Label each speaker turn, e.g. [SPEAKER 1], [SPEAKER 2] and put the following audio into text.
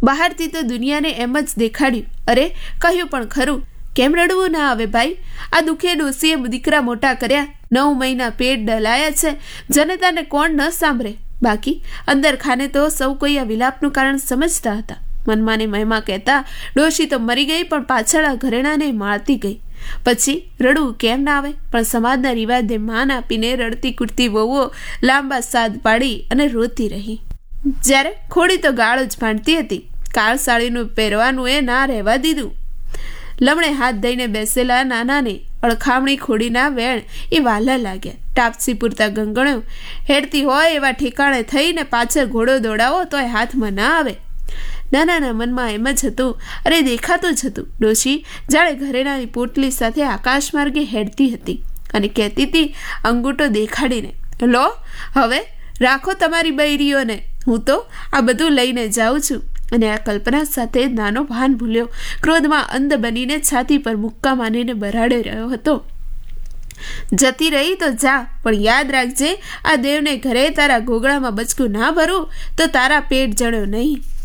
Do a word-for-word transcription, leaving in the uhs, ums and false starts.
[SPEAKER 1] બહારથી તો દુનિયાને એમ જ દેખાડ્યું. અરે કહ્યું પણ ખરું, કેમ રડવું ના આવે ભાઈ? આ દુખે ડોસીએ દીકરા મોટા કર્યા, નવ મહિના પેટ ડલાયા છે, જનતાને કોણ ન સાંભળે? બાકી અંદર ખાને તો સૌ કોઈ આ વિલાપનું કારણ સમજતા હતા. મનમાં ને મહેમાં કહેતા, ડોશી તો મરી ગઈ પણ પાછળ આ ઘરેણાને માળતી ગઈ. પછી રડવું કેમ ના આવે? પણ સમાજના રિવાજે માન આપીને રડતી કૂટતી વહુઓ લાંબા સાદ પાડી અને રોતી રહી. જ્યારે ખોડી તો ગાળો જ ભાંડતી હતી. કાળસાળીનું પહેરવાનું એ ના રહેવા દીધું. લમણે હાથ દઈને બેસેલા નાનાને અળખામણી ખોડીના વેણ એ વાલા લાગ્યા. ટાપસી પૂરતા ગંગણ્યો હેડતી હોય એવા ઠેકાણે થઈને પાછળ ઘોડો દોડાવો તોય હાથમાં ના આવે. નાનાના મનમાં એમ જ હતું, અરે દેખાતું જ હતું, ડોશી જાણે ઘરેણાની પોટલી સાથે આકાશ માર્ગે હેડતી હતી અને કહેતી હતી અંગૂઠો દેખાડીને, લો હવે રાખો તમારી બૈરીઓને, હું તો આ બધું લઈને જાઉં છું. અને આ કલ્પના સાથે નાનો ભાન ભૂલ્યો ક્રોધમાં અંધ બનીને છાતી પર મુક્કા માનીને બરાડે રહ્યો હતો. જતી રહી તો જા, પણ યાદ રાખજે, આ દેવને ઘરે તારા ગોગળામાં બચકું ના ભરું તો તારા પેટ જણ્યો નહીં.